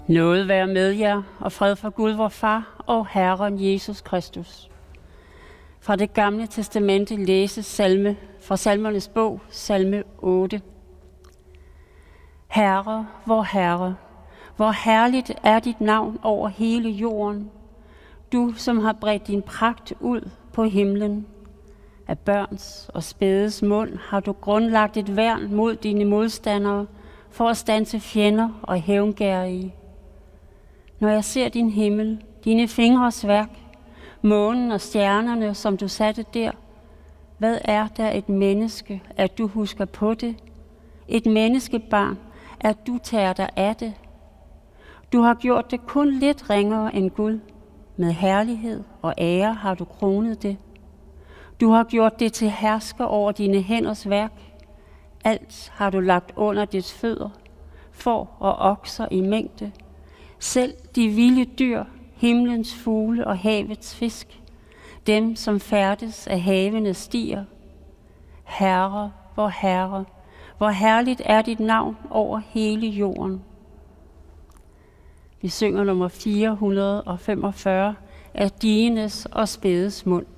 Nåde være med jer, og fred fra Gud vor Far og Herren Jesus Kristus. Fra det gamle testamente læses salme fra salmernes bog, salme 8. Herre, hvor herligt er dit navn over hele jorden. Du, som har bredt din pragt ud på himlen. Af børns og spædes mund har du grundlagt et værn mod dine modstandere, for at standse fjender og hævngærige. Når jeg ser din himmel, dine fingres værk, månen og stjernerne, som du satte der, hvad er der et menneske, at du husker på det? Et menneskebarn, at du tager dig af det? Du har gjort det kun lidt ringere end Gud. Med herlighed og ære har du kronet det. Du har gjort det til hersker over dine hænders værk. Alt har du lagt under dets fødder, får og okser i mængde. Selv de vilde dyr, himlens fugle og havets fisk, dem som færdes af havenes stier. Herre, hvor herligt er dit navn over hele jorden. Vi synger nummer 445 af Dienes og spædes mund.